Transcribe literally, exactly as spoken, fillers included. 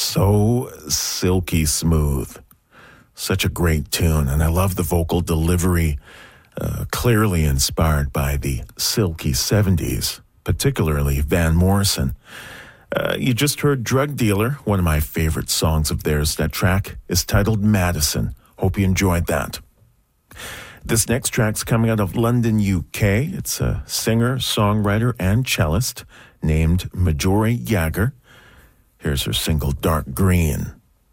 so silky smooth. Such a great tune, and I love the vocal delivery, uh, clearly inspired by the silky seventies, particularly Van Morrison. Uh, you just heard Drug Dealer, one of my favorite songs of theirs. That track is titled Madison. Hope you enjoyed that. This next track's coming out of London, U K. It's a singer, songwriter, and cellist named Majori Jagger. Here's her single, Dark Green.